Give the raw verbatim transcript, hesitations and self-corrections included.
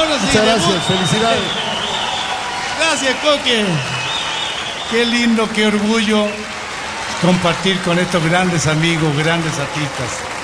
Ahora sí, Muchas gracias, debut. felicidades. Gracias, Coque. Qué lindo, qué orgullo compartir con estos grandes amigos, grandes artistas.